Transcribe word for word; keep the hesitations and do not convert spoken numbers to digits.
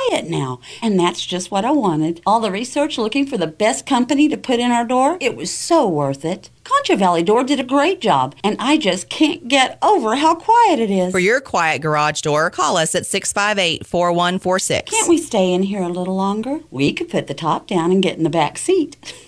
quiet now. And that's just what I wanted. All the research looking for the best company to put in our door, it was so worth it. Concho Valley Door did a great job, and I just can't get over how quiet it is. For your quiet garage door, call us at six five eight, four one four six. Can't we stay in here a little longer? We could put the top down and get in the back seat.